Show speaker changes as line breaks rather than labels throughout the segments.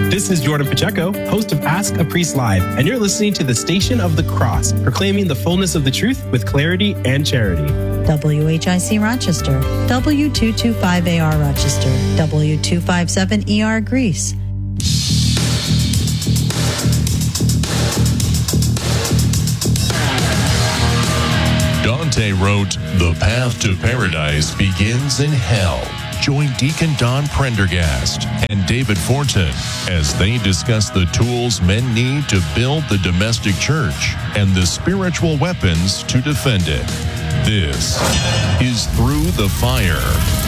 This is Jordan Pacheco, host of Ask a Priest Live, and you're listening to the Station of the Cross, proclaiming the fullness of the truth with clarity and charity.
WHIC Rochester, W225AR Rochester, W257ER Greece.
Dante wrote, "The path to paradise begins in hell." Join Deacon Don Prendergast and David Fortin as they discuss the tools men need to build the domestic church and the spiritual weapons to defend it. This is Through the Fire.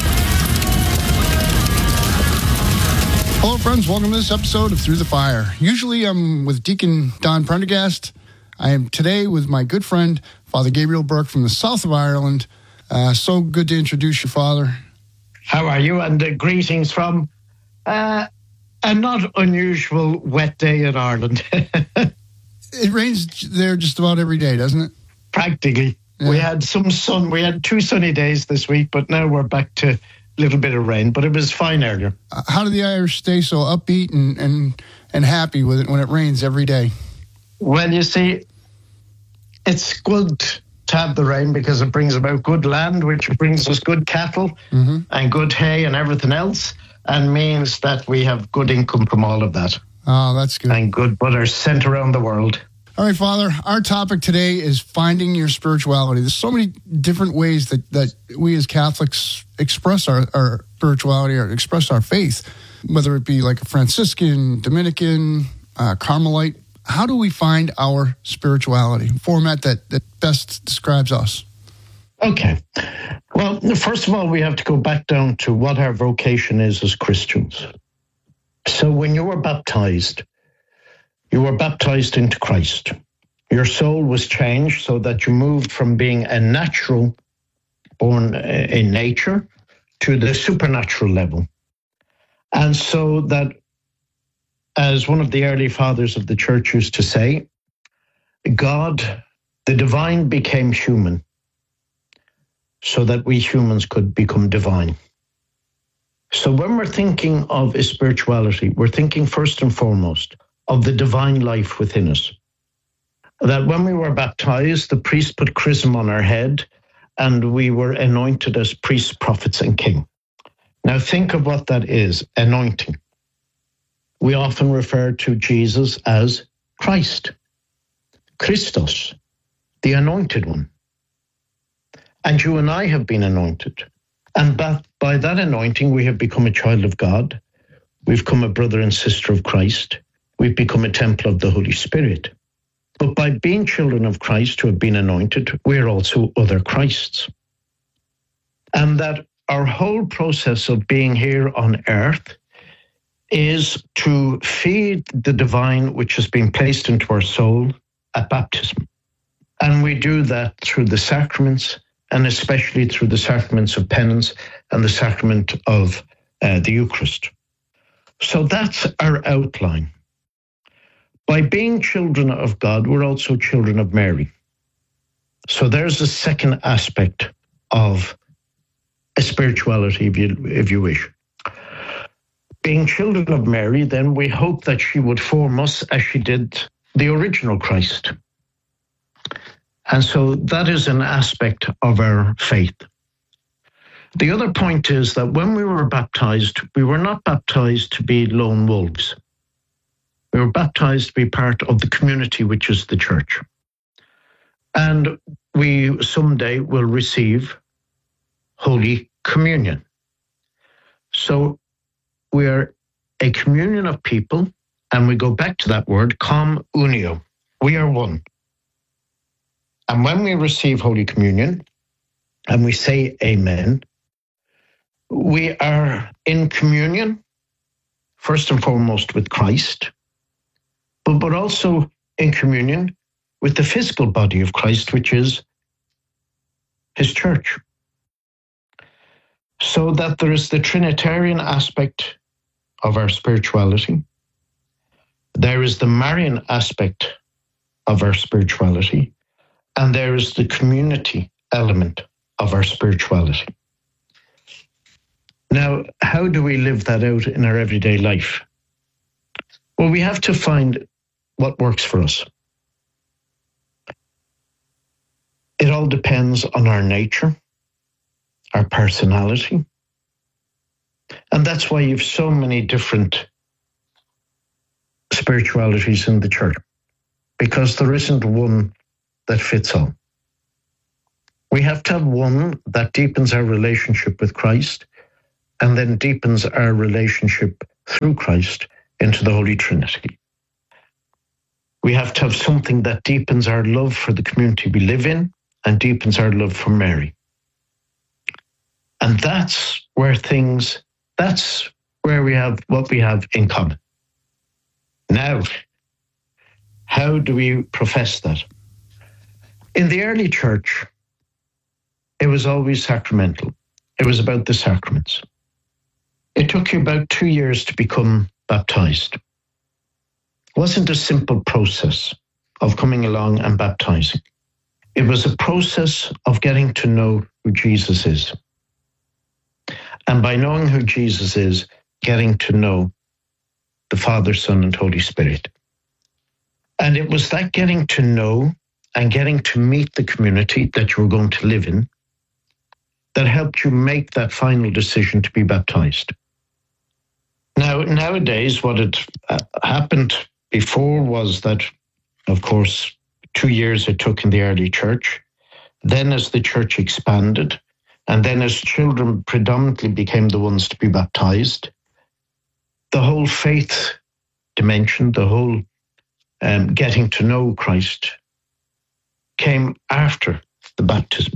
Hello, friends. Welcome to this episode of Through the Fire. Usually I'm with Deacon Don Prendergast. I am today with my good friend, Father Gabriel Burke from the south of Ireland. So good to introduce you, Father.
How are you? And greetings from a not unusual wet day in Ireland.
It rains there just about every day, doesn't it?
Practically. Yeah. We had some sun. We had 2 sunny days this week, but now we're back to a little bit of rain. But it was fine earlier.
How do the Irish stay so upbeat and happy with it when it rains every day?
Well, you see, it's good to have the rain because it brings about good land, which brings us good cattle and good hay and everything else, and means that we have good income from all of that.
Oh, that's good.
And good butter sent around the world.
All right, Father, our topic today is finding your spirituality. There's so many different ways that we as Catholics express our spirituality or express our faith, whether it be like a Franciscan, Dominican, Carmelite. How do we find our spirituality? Format that best describes us.
Okay. Well, first of all, we have to go back down to what our vocation is as Christians. So when you were baptized into Christ. Your soul was changed so that you moved from being a natural born in nature to the supernatural level. And so that, as one of the early fathers of the church used to say, God, the divine, became human so that we humans could become divine. So when we're thinking of a spirituality, we're thinking first and foremost of the divine life within us. That when we were baptized, the priest put chrism on our head and we were anointed as priests, prophets, and king. Now think of what that is, anointing. We often refer to Jesus as Christ, Christos, the anointed one. And you and I have been anointed. And by that anointing, we have become a child of God. We've become a brother and sister of Christ. We've become a temple of the Holy Spirit. But by being children of Christ who have been anointed, we're also other Christs. And that our whole process of being here on earth is to feed the divine which has been placed into our soul at baptism. And we do that through the sacraments, and especially through the sacraments of penance and the sacrament of the Eucharist. So that's our outline. By being children of God, we're also children of Mary. So there's a second aspect of a spirituality, if you wish. Being children of Mary, then we hope that she would form us as she did the original Christ. And so that is an aspect of our faith. The other point is that when we were baptized, we were not baptized to be lone wolves. We were baptized to be part of the community, which is the church. And we someday will receive Holy Communion. So we are a communion of people, and we go back to that word, com unio. We are one. And when we receive Holy Communion, and we say amen, we are in communion, first and foremost with Christ, but also in communion with the physical body of Christ, which is his church. So that there is the Trinitarian aspect of our spirituality. There is the Marian aspect of our spirituality. And there is the community element of our spirituality. Now, how do we live that out in our everyday life? Well, we have to find what works for us. It all depends on our nature, our personality. And that's why you have so many different spiritualities in the church, because there isn't one that fits all. We have to have one that deepens our relationship with Christ and then deepens our relationship through Christ into the Holy Trinity. We have to have something that deepens our love for the community we live in and deepens our love for Mary. And that's where we have what we have in common. Now, how do we profess that? In the early church, it was always sacramental. It was about the sacraments. It took you about 2 years to become baptized. It wasn't a simple process of coming along and baptizing. It was a process of getting to know who Jesus is. And by knowing who Jesus is, getting to know the Father, Son, and Holy Spirit. And it was that getting to know and getting to meet the community that you were going to live in that helped you make that final decision to be baptized. Now, nowadays, what had happened before was that, of course, 2 years it took in the early church. Then as the church expanded, and then as children predominantly became the ones to be baptized, the whole faith dimension, the whole getting to know Christ came after the baptism.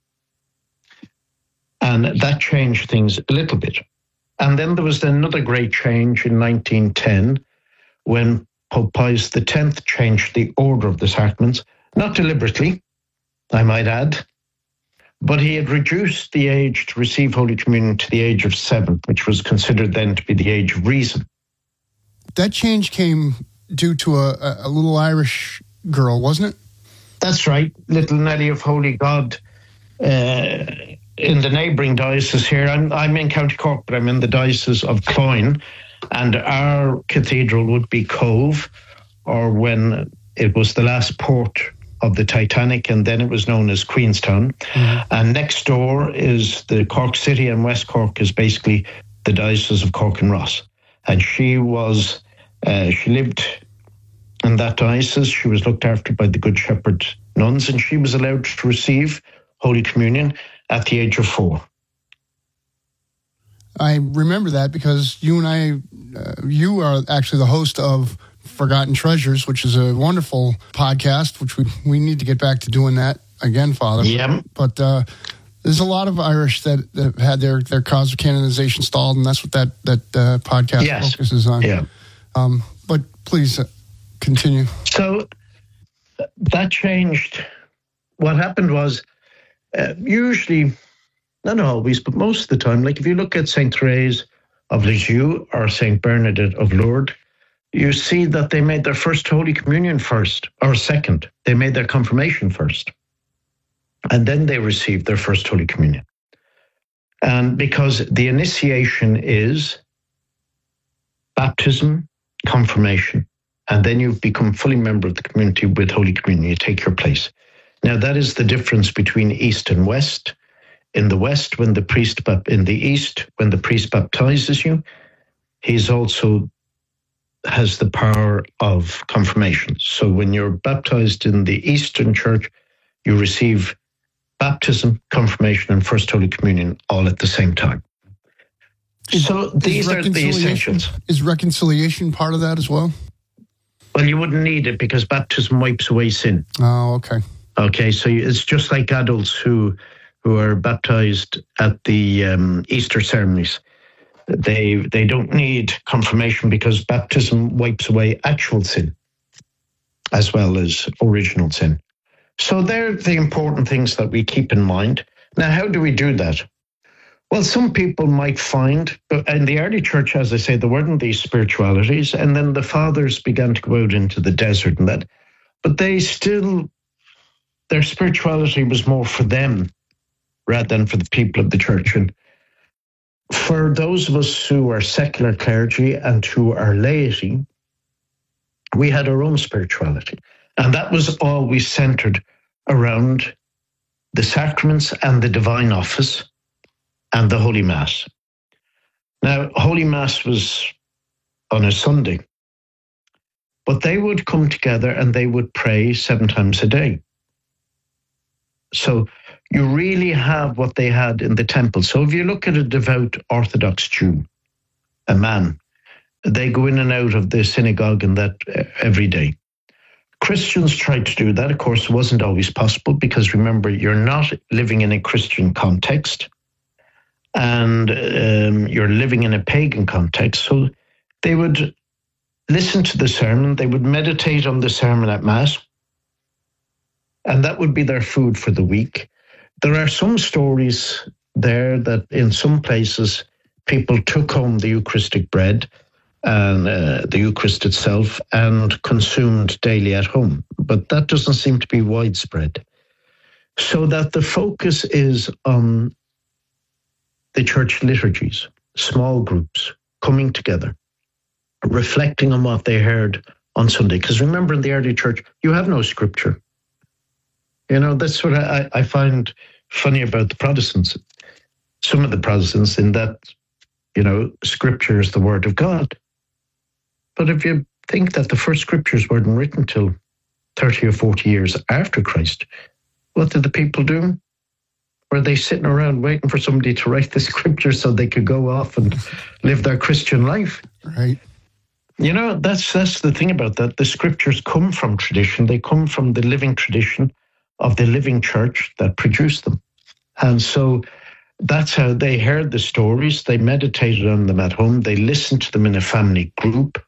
And that changed things a little bit. And then there was another great change in 1910 when Pope Pius X changed the order of the sacraments, not deliberately, I might add, but he had reduced the age to receive Holy Communion to the age of 7, which was considered then to be the age of reason.
That change came due to a little Irish girl, wasn't it?
That's right, little Nellie of Holy God. In the neighbouring diocese here, I'm in County Cork, but I'm in the diocese of Cloyne, and our cathedral would be Cove, or when it was the last port of the Titanic, and then it was known as Queenstown. Mm-hmm. And next door is the Cork City, and West Cork is basically the diocese of Cork and Ross. And she lived in that diocese. She was looked after by the Good Shepherd nuns, and she was allowed to receive Holy Communion at the age of 4.
I remember that because you and I, you are actually the host of Forgotten Treasures, which is a wonderful podcast, which we need to get back to doing that again, Father.
Yeah.
But there's a lot of Irish that had their cause of canonization stalled, and that's what that podcast focuses on.
Yeah.
But please continue.
So that changed. What happened was, usually, not always, but most of the time, like if you look at Saint Therese of Lisieux or Saint Bernadette of Lourdes, you see that they made their first Holy Communion first, or second. They made their confirmation first. And then they received their first Holy Communion. And because the initiation is baptism, confirmation, and then you become fully member of the community with Holy Communion. You take your place. Now, that is the difference between East and West. In the West, in the East, when the priest baptizes you, he's also has the power of confirmation. So when you're baptized in the Eastern Church, you receive baptism, confirmation, and First Holy Communion all at the same time. So these are the essentials.
Is reconciliation part of that as well?
Well, you wouldn't need it because baptism wipes away sin.
Oh, okay.
Okay, so it's just like adults who are baptized at the Easter ceremonies. They don't need confirmation because baptism wipes away actual sin as well as original sin. So they're the important things that we keep in mind. Now, how do we do that? Well, some people might find, in the early church, as I say, there weren't these spiritualities, and then the fathers began to go out into the desert and that, but their spirituality was more for them rather than for the people of the church. And for those of us who are secular clergy and who are laity, we had our own spirituality. And that was always centered around the sacraments and the divine office and the Holy Mass. Now, Holy Mass was on a Sunday, but they would come together and they would pray 7 times a day. So you really have what they had in the temple. So if you look at a devout Orthodox Jew, a man, they go in and out of the synagogue and that every day. Christians tried to do that. Of course, it wasn't always possible because remember, you're not living in a Christian context and you're living in a pagan context. So they would listen to the sermon, they would meditate on the sermon at Mass, and that would be their food for the week. There are some stories there that in some places people took home the Eucharistic bread and the Eucharist itself and consumed daily at home. But that doesn't seem to be widespread. So that the focus is on the church liturgies, small groups coming together, reflecting on what they heard on Sunday. Because remember, in the early church, you have no scripture. You know, that's what I find funny about the Protestants. Some of the Protestants in that, you know, scripture is the word of God. But if you think that the first scriptures weren't written till 30 or 40 years after Christ, what did the people do? Were they sitting around waiting for somebody to write the scripture so they could go off and live their Christian life?
Right.
You know, that's the thing about that. The scriptures come from tradition. They come from the living tradition of the living church that produced them. And so that's how they heard the stories. They meditated on them at home. They listened to them in a family group.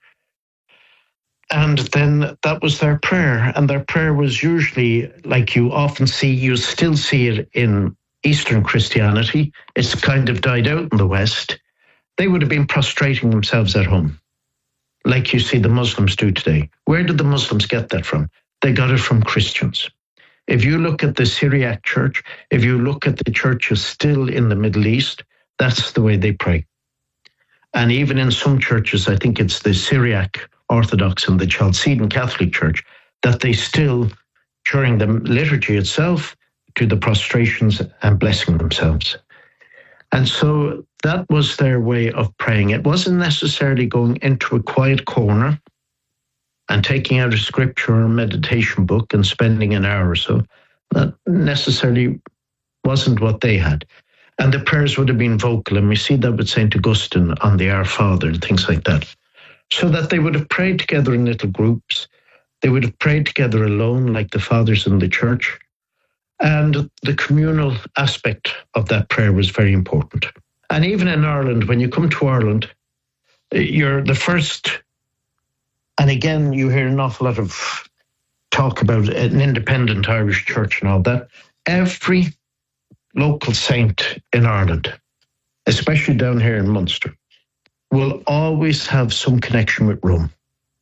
And then that was their prayer. And their prayer was usually, like you often see, you still see it in Eastern Christianity. It's kind of died out in the West. They would have been prostrating themselves at home, like you see the Muslims do today. Where did the Muslims get that from? They got it from Christians. If you look at the Syriac church, if you look at the churches still in the Middle East, that's the way they pray. And even in some churches, I think it's the Syriac Orthodox and the Chalcedon Catholic Church, that they still, during the liturgy itself, do the prostrations and blessing themselves. And so that was their way of praying. It wasn't necessarily going into a quiet corner and taking out a scripture or a meditation book and spending an hour or so. That necessarily wasn't what they had. And the prayers would have been vocal, and we see that with St. Augustine on the Our Father and things like that. So that they would have prayed together in little groups. They would have prayed together alone, like the fathers in the church. And the communal aspect of that prayer was very important. And even in Ireland, when you come to Ireland, you're the first, and again, you hear an awful lot of talk about an independent Irish church and all that. Every local saint in Ireland, especially down here in Munster, will always have some connection with Rome.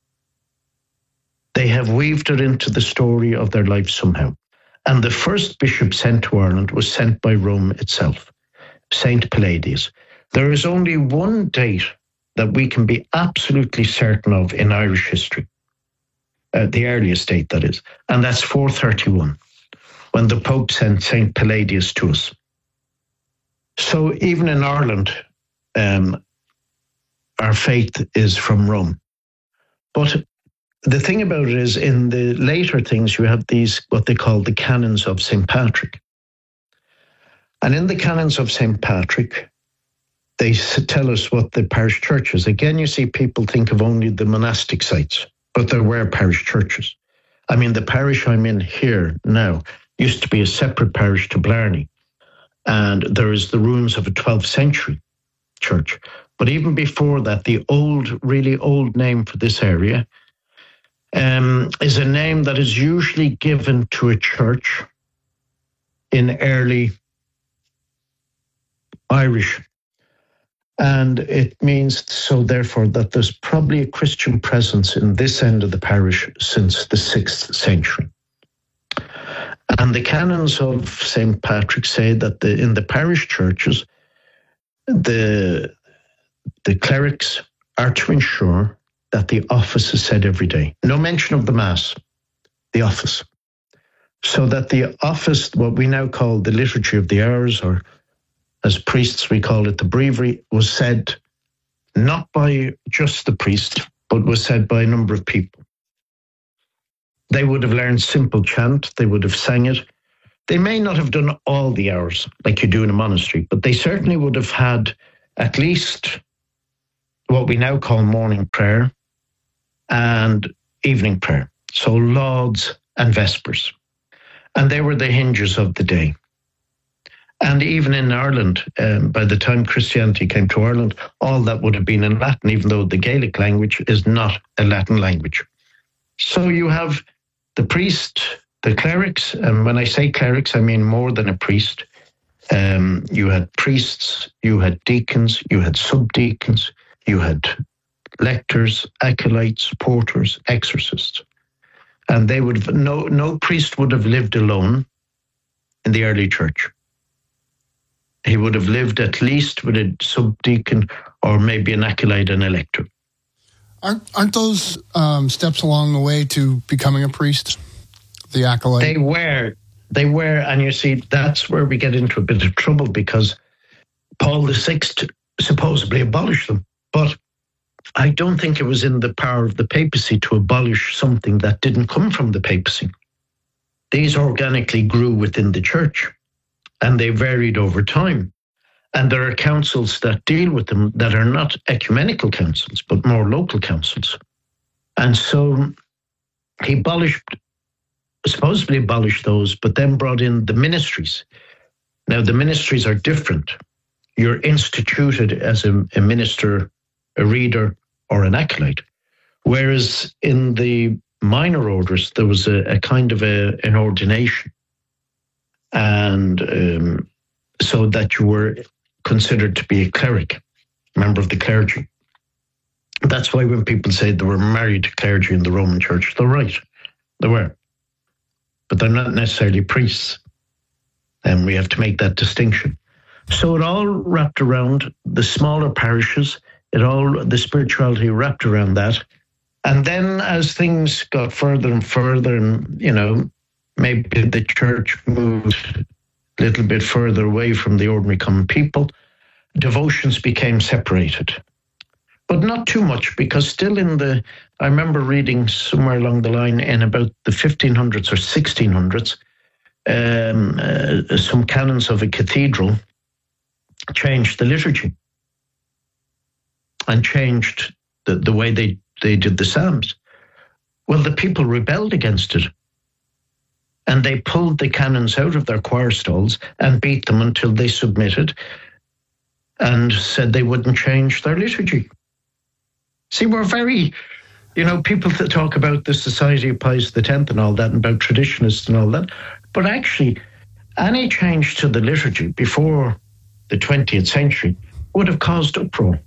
They have weaved it into the story of their life somehow. And the first bishop sent to Ireland was sent by Rome itself, Saint Palladius. There is only one date that we can be absolutely certain of in Irish history, the earliest date that is, and that's 431, when the Pope sent Saint Palladius to us. So even in Ireland, our faith is from Rome. But the thing about it is, in the later things, you have these, what they call the canons of St. Patrick. And in the canons of St. Patrick, they tell us what the parish church is. Again, you see people think of only the monastic sites, but there were parish churches. I mean, the parish I'm in here now used to be a separate parish to Blarney. And there is the ruins of a 12th century church. But even before that, the old, really old name for this area is a name that is usually given to a church in early Irish. And it means, so therefore, that there's probably a Christian presence in this end of the parish since the 6th century. And the canons of St. Patrick say that in the parish churches, the clerics are to ensure that the office is said every day. No mention of the Mass, the office. So that the office, what we now call the Liturgy of the Hours, or as priests we call it the breviary, was said not by just the priest, but was said by a number of people. They would have learned simple chant, they would have sang it. They may not have done all the hours like you do in a monastery, but they certainly would have had at least what we now call morning prayer and evening prayer. So lauds and vespers. And they were the hinges of the day. And even in Ireland, by the time Christianity came to Ireland, all that would have been in Latin, even though the Gaelic language is not a Latin language. So you have the priest, the clerics, and when I say clerics, I mean more than a priest. You had priests, you had deacons, you had subdeacons, you had lectors, acolytes, porters, exorcists. And they would have, no priest would have lived alone in the early church. He would have lived at least with a subdeacon or maybe an acolyte and a lector.
Aren't those steps along the way to becoming a priest? The acolyte? They were, and you see, that's where we get into a bit of trouble because Paul VI supposedly abolished them. But I don't think it was in the power of the papacy to abolish something that didn't come from the papacy. These organically grew within the church, and they varied over time. And there are councils that deal with them that are not ecumenical councils, but more local councils. And so he supposedly abolished those, but then brought in the ministries. Now, the ministries are different. You're instituted as a minister, a reader, or an acolyte. Whereas in the minor orders, there was a kind of an ordination. And so that you were considered to be a cleric, member of the clergy. That's why when people say they were married clergy in the Roman Church, they're right. They were. But they're not necessarily priests. And we have to make that distinction. So it all wrapped around the smaller parishes, the spirituality wrapped around that. And then as things got further and further, and, maybe the church moved a little bit further away from the ordinary common people, devotions became separated. But not too much, because still I remember reading somewhere along the line in about the 1500s or 1600s, some canons of a cathedral changed the liturgy and changed the way they did the psalms. Well, the people rebelled against it. And they pulled the canons out of their choir stalls and beat them until they submitted and said they wouldn't change their liturgy. See, we're very, people that talk about the Society of Pius X and all that, and about traditionists and all that. But actually, any change to the liturgy before the 20th century would have caused uproar.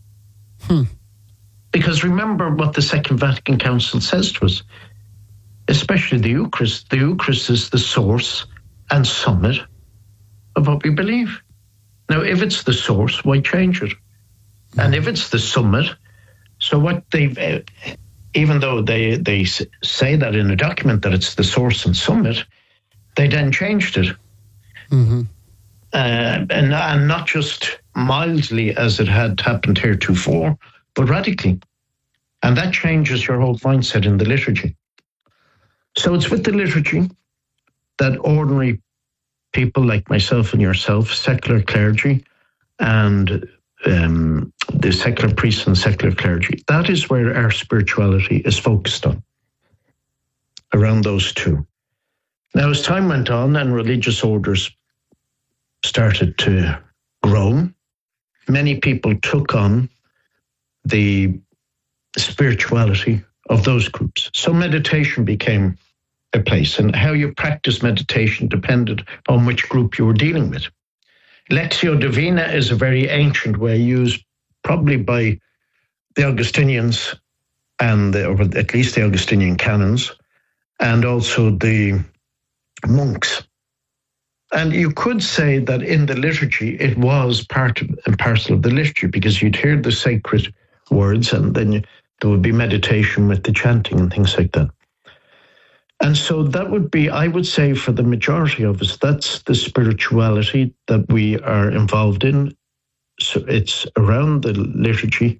Because remember what the Second Vatican Council says to us, especially the Eucharist. The Eucharist is the source and summit of what we believe. Now, if it's the source, why change it? And if it's the summit, so what even though they say that in a document that it's the source and summit, they then changed it. Mm-hmm. And not just mildly as it had happened heretofore, but radically. And that changes your whole mindset in the liturgy. So it's with the liturgy that ordinary people like myself and yourself, secular clergy, and the secular priests and secular clergy, that is where our spirituality is focused on, around those two. Now, as time went on and religious orders started to grow, many people took on the spirituality of those groups. So meditation became a place, and how you practice meditation depended on which group you were dealing with. Lectio Divina is a very ancient way used probably by the Augustinians or at least the Augustinian canons, and also the monks. And you could say that in the liturgy, it was part and parcel of the liturgy, because you'd hear the sacred words, and then
There would be meditation with the chanting and things like that. And so that would be, I would say, for the majority of us, that's the spirituality that we are involved in. So it's around the liturgy.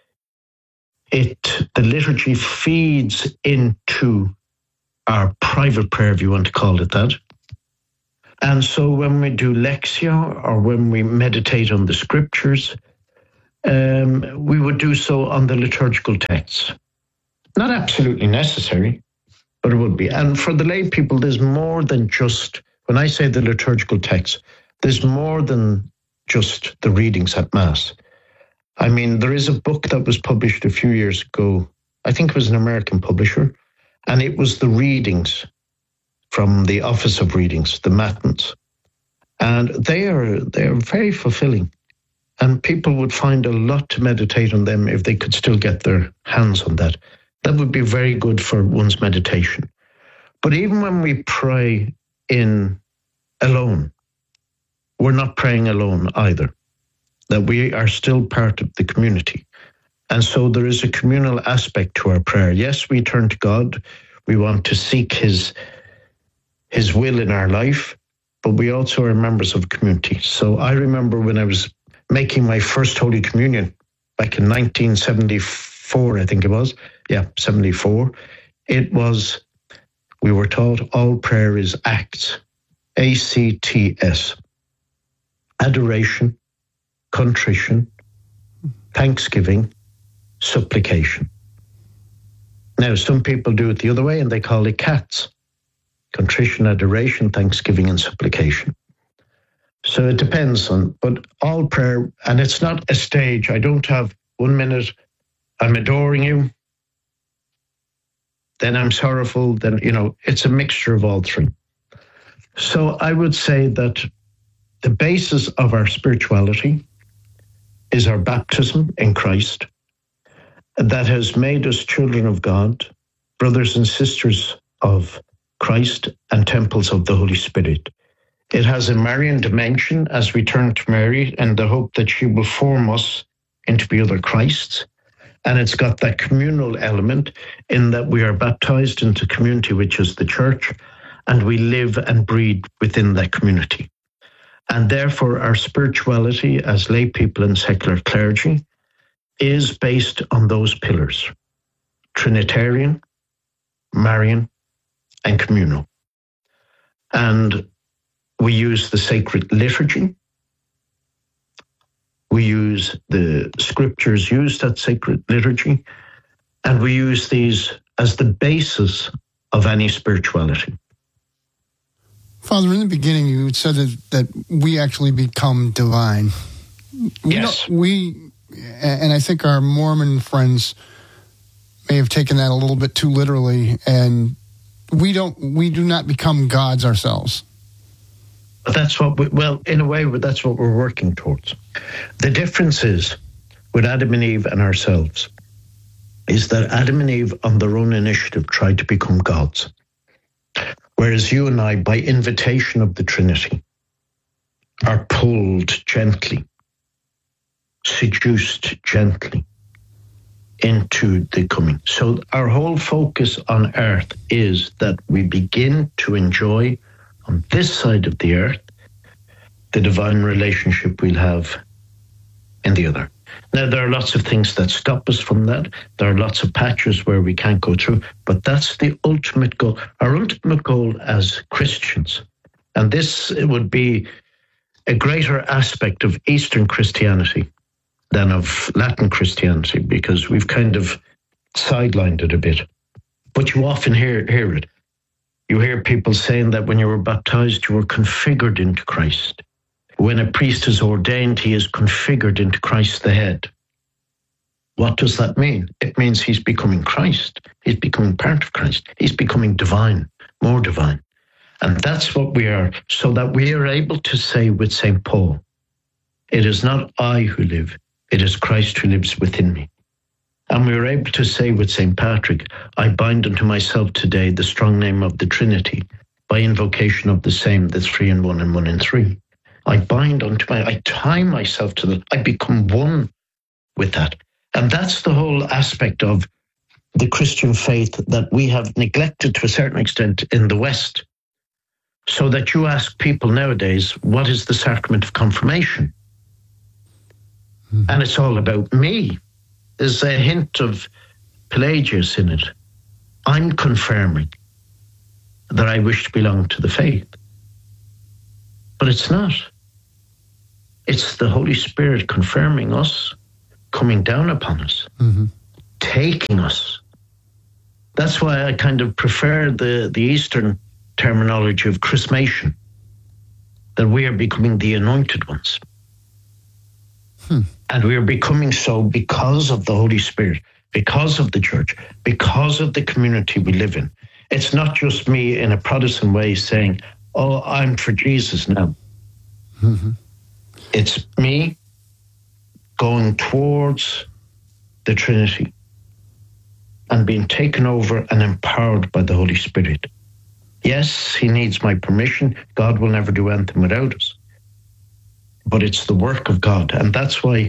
The liturgy feeds into our private prayer, if you want to call it that. And so when we do Lectio or when we meditate on the scriptures, we would do so on the liturgical texts. Not absolutely necessary, but it would be. And for the lay people, there's more than just, when I say the liturgical text, there's more than just the readings at Mass. I mean, there is a book that was published a few years ago. I think it was an American publisher, and it was the readings from the Office of Readings, the Matins. And they are very fulfilling. And people would find a lot to meditate on them if they could still get their hands on that. That would be very good for one's meditation. But even when we pray in alone, we're not praying alone either. That we are still part of the community. And so there is a communal aspect to our prayer. Yes, we turn to God. We want to seek His will in our life, but we also are members of a community. So I remember when I was making my first Holy Communion back in 1974, I think it was. Yeah, 74. It was, we were taught all prayer is acts, ACTS. Adoration, contrition, thanksgiving, supplication. Now, some people do it the other way and they call it CATS. Contrition, adoration, thanksgiving, and supplication. So it depends on, but all prayer, and it's not a stage. I don't have 1 minute, I'm adoring you, then I'm sorrowful, then, it's a mixture of all three. So I would say that the basis of our spirituality is our baptism in Christ that has made us children of God, brothers and sisters of Christ, and temples of the Holy Spirit. It has a Marian dimension as we turn to Mary and the hope that she will form us into the other Christs. And it's got that communal element in that we are baptized into community, which is the church, and we live and breathe within that community. And therefore, our spirituality as lay people and secular clergy is based on those pillars: Trinitarian, Marian, and communal. And we use the sacred liturgy. We use the scriptures used at sacred liturgy, and we use these as the basis of any spirituality.
Father, in the beginning, you said that we actually become divine.
Yes.
And I think our Mormon friends may have taken that a little bit too literally, and we do not become gods ourselves.
But that's what in a way, that's what we're working towards. The difference is with Adam and Eve and ourselves is that Adam and Eve on their own initiative tried to become gods. Whereas you and I, by invitation of the Trinity, are pulled gently, seduced gently into the coming. So our whole focus on earth is that we begin to enjoy on this side of the earth the divine relationship we'll have in the other. Now, there are lots of things that stop us from that. There are lots of patches where we can't go through, but that's the ultimate goal. Our ultimate goal as Christians, and this would be a greater aspect of Eastern Christianity than of Latin Christianity, because we've kind of sidelined it a bit. But you often hear it. You hear people saying that when you were baptized, you were configured into Christ. When a priest is ordained, he is configured into Christ the head. What does that mean? It means he's becoming Christ. He's becoming part of Christ. He's becoming divine, more divine. And that's what we are, so that we are able to say with St. Paul, it is not I who live, it is Christ who lives within me. And we are able to say with St. Patrick, I bind unto myself today the strong name of the Trinity, by invocation of the same, the 3 in 1 and 1 in 3. I bind unto I tie myself to that. I become one with that. And that's the whole aspect of the Christian faith that we have neglected to a certain extent in the West. So that you ask people nowadays, what is the sacrament of confirmation? And it's all about me. There's a hint of Pelagius in it. I'm confirming that I wish to belong to the faith. But it's not. It's the Holy Spirit confirming us, coming down upon us, taking us. That's why I kind of prefer the Eastern terminology of chrismation, that we are becoming the anointed ones. And we are becoming so because of the Holy Spirit, because of the church, because of the community we live in. It's not just me in a Protestant way saying, oh, I'm for Jesus now. It's me going towards the Trinity and being taken over and empowered by the Holy Spirit. Yes, he needs my permission. God will never do anything without us. But it's the work of God. And that's why,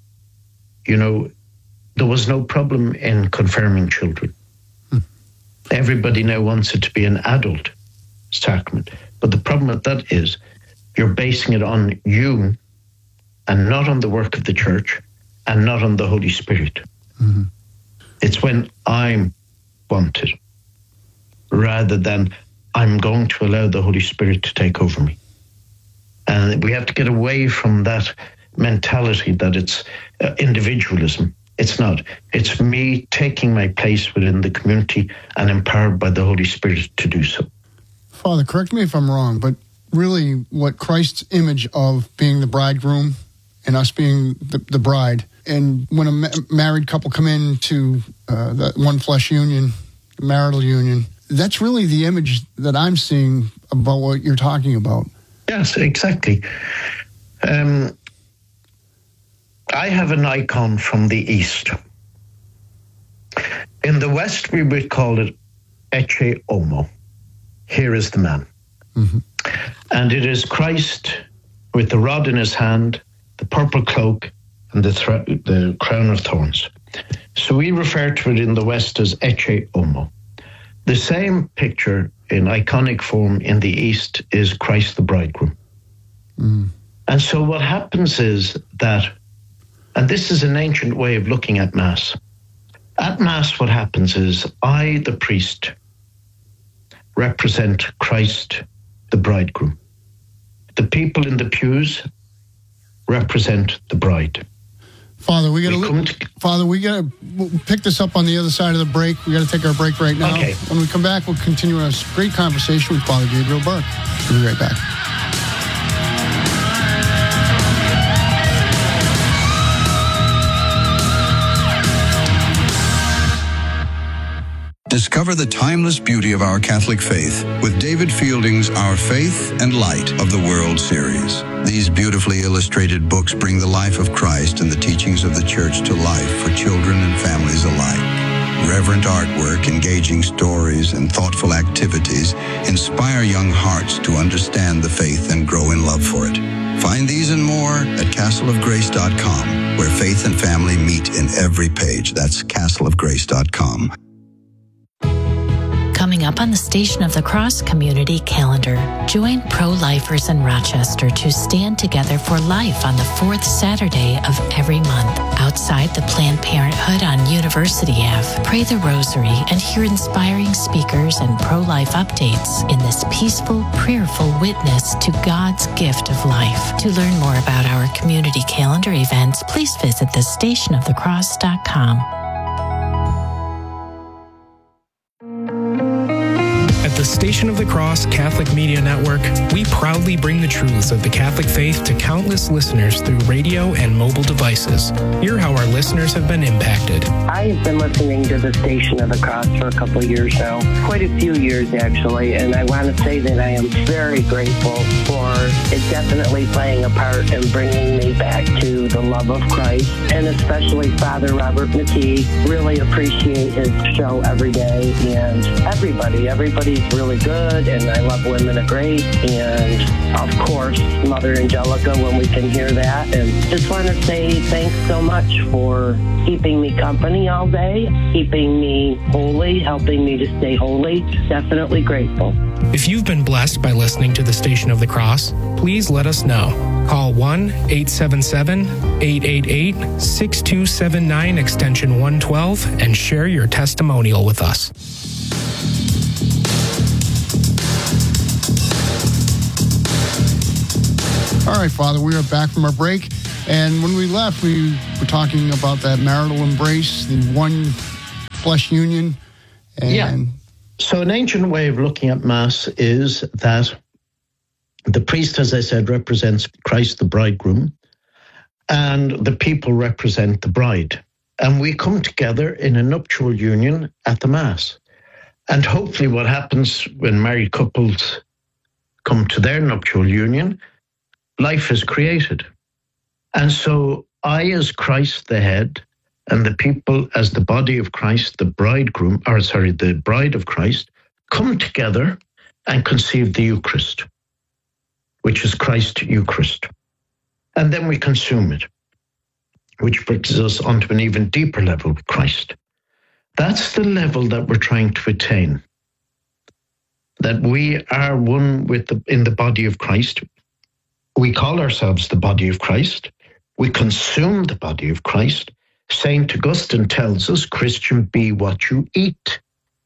there was no problem in confirming children. Everybody now wants it to be an adult sacrament. But the problem with that is you're basing it on you and not on the work of the church and not on the Holy Spirit. It's when I want it rather than I'm going to allow the Holy Spirit to take over me. And we have to get away from that mentality that it's individualism. It's not. It's me taking my place within the community and empowered by the Holy Spirit to do so.
Father, correct me if I'm wrong, but really what Christ's image of being the bridegroom and us being the bride, and when a married couple come into that one flesh union, marital union, that's really the image that I'm seeing about what you're talking about.
Yes, exactly. I have an icon from the East. In the West, we would call it Ecce Homo. Here is the man. And it is Christ with the rod in his hand, the purple cloak, and the crown of thorns. So we refer to it in the West as Ecce Homo. The same picture in iconic form in the East is Christ the bridegroom. And so what happens is that, and this is an ancient way of looking at Mass. At Mass, what happens is I, the priest, represent Christ the bridegroom. The people in the pews represent the bride.
Father, we got to pick this up on the other side of the break. We got to take our break right now.
Okay.
When we come back, we'll continue our great conversation with Father Gabriel Burke. We'll be right back.
Discover the timeless beauty of our Catholic faith with David Fielding's Our Faith and Light of the World series. These beautifully illustrated books bring the life of Christ and the teachings of the Church to life for children and families alike. Reverent artwork, engaging stories, and thoughtful activities inspire young hearts to understand the faith and grow in love for it. Find these and more at castleofgrace.com, where faith and family meet in every page. That's castleofgrace.com.
Coming up on the Station of the Cross community calendar, join pro-lifers in Rochester to stand together for life on the fourth Saturday of every month. Outside the Planned Parenthood on University Ave, pray the Rosary and hear inspiring speakers and pro-life updates in this peaceful, prayerful witness to God's gift of life. To learn more about our community calendar events, please visit thestationofthecross.com.
The Station of the Cross Catholic Media Network, we proudly bring the truths of the Catholic faith to countless listeners through radio and mobile devices. Hear how our listeners have been impacted.
I have been listening to the Station of the Cross for a couple of years now, quite a few years actually, and I want to say that I am very grateful for it definitely playing a part in bringing me back to the love of Christ, and especially Father Robert McKee. Really appreciate his show every day, and everybody's really good, and I love Women of Grace, and of course Mother Angelica when we can hear that, and just want to say thanks so much for keeping me company all day, keeping me holy, helping me to stay holy. Definitely grateful.
If you've been blessed by listening to the Station of the Cross, please let us know. Call 1-877-888-6279 extension 112 and share your testimonial with us.
All right, Father, we are back from our break. And when we left, we were talking about that marital embrace, the one flesh union. And
So an ancient way of looking at Mass is that the priest, as I said, represents Christ, the bridegroom, and the people represent the bride. And we come together in a nuptial union at the Mass. And hopefully what happens when married couples come to their nuptial union, life is created. And so I, as Christ the head, and the people as the body of Christ, the bride of Christ, come together and conceive the Eucharist, which is Christ Eucharist. And then we consume it, which brings us onto an even deeper level with Christ. That's the level that we're trying to attain. That we are one in the body of Christ. We call ourselves the body of Christ. We consume the body of Christ. Saint Augustine tells us, Christian, be what you eat.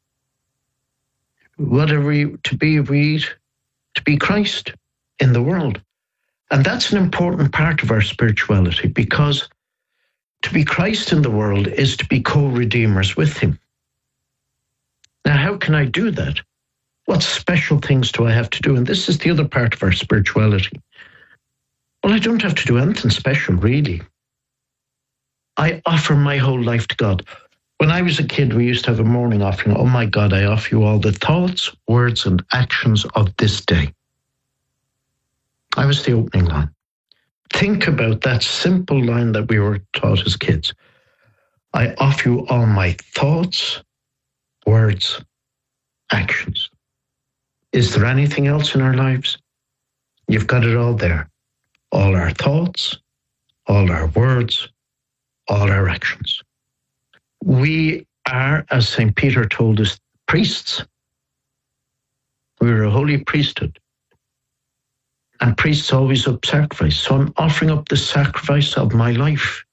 Whatever to be, we eat, to be Christ in the world. And that's an important part of our spirituality, because to be Christ in the world is to be co-redeemers with him. Now, how can I do that? What special things do I have to do? And this is the other part of our spirituality. Well, I don't have to do anything special, really. I offer my whole life to God. When I was a kid, we used to have a morning offering. Oh my God, I offer you all the thoughts, words, and actions of this day. I was the opening line. Think about that simple line that we were taught as kids. I offer you all my thoughts, words, actions. Is there anything else in our lives? You've got it all there. All our thoughts, all our words, all our actions. We are, as St. Peter told us, priests. We're a holy priesthood. And priests always up sacrifice. So I'm offering up the sacrifice of my life.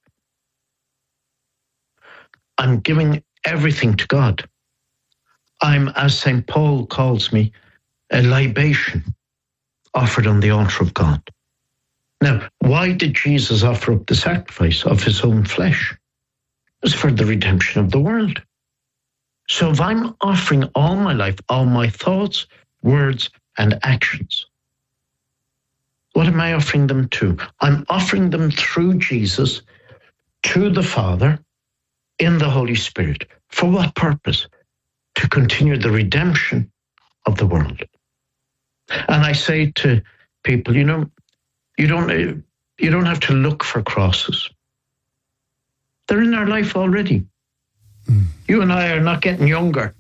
I'm giving everything to God. I'm, as St. Paul calls me, a libation offered on the altar of God. Now, why did Jesus offer up the sacrifice of his own flesh? It was for the redemption of the world. So if I'm offering all my life, all my thoughts, words, and actions, what am I offering them to? I'm offering them through Jesus to the Father in the Holy Spirit. For what purpose? To continue the redemption of the world. And I say to people, you don't have to look for crosses. They're in our life already. You and I are not getting younger.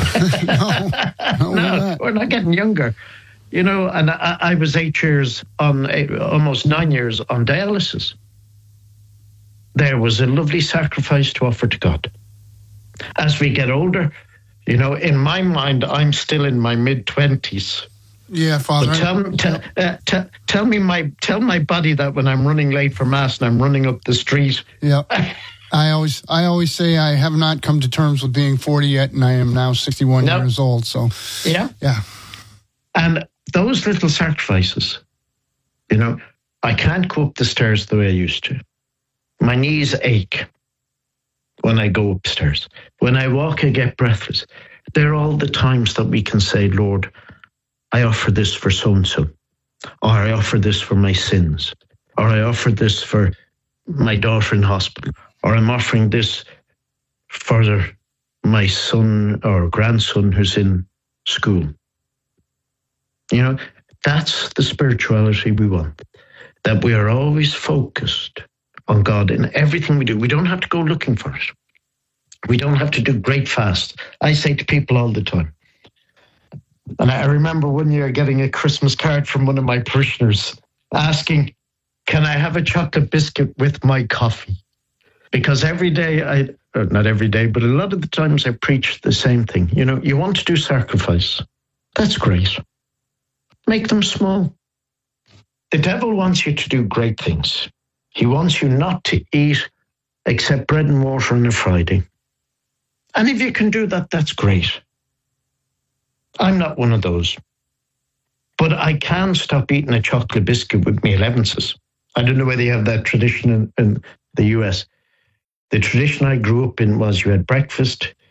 No, we're not getting younger. And I was almost 9 years on dialysis. There was a lovely sacrifice to offer to God. As we get older, in my mind, I'm still in my mid-20s.
Yeah, Father.
Tell my body that when I'm running late for Mass and I'm running up the street.
Yeah. I always say I have not come to terms with being 40 yet, and I am now 61 years old. So yeah.
And those little sacrifices, I can't go up the stairs the way I used to. My knees ache when I go upstairs. When I walk, I get breathless. They're all the times that we can say, Lord, I offer this for so-and-so, or I offer this for my sins, or I offer this for my daughter in hospital, or I'm offering this for my son or grandson who's in school. You know, that's the spirituality we want, that we are always focused on God in everything we do. We don't have to go looking for it. We don't have to do great fast. I say to people all the time, and I remember one year getting a Christmas card from one of my parishioners asking, can I have a chocolate biscuit with my coffee? Because every day, not every day, but a lot of the times I preach the same thing. You know, you want to do sacrifice. That's great. Make them small. The devil wants you to do great things. He wants you not to eat except bread and water on a Friday. And if you can do that, that's great. I'm not one of those. But I can stop eating a chocolate biscuit with me allowances. I don't know whether you have that tradition in the US. The tradition I grew up in was you had breakfast,